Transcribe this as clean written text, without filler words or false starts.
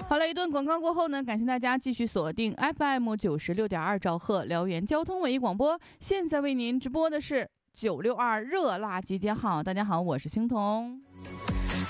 好了，一顿广告过后呢，感谢大家继续锁定 FM96.2兆赫辽源交通文艺广播。现在为您直播的是962热辣集结号。大家好，我是星彤。